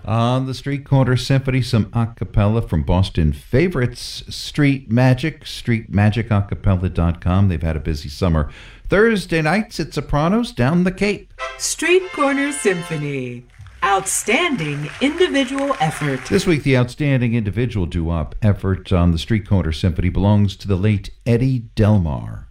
On the Street Corner Symphony, some a cappella from Boston favorites, Street Magic, streetmagicacapella.com. They've had a busy summer. Thursday nights at Sopranos down the Cape. Street Corner Symphony. Outstanding individual effort. This week, the outstanding individual doo-wop effort on the Street Corner Symphony belongs to the late Eddie Delmar.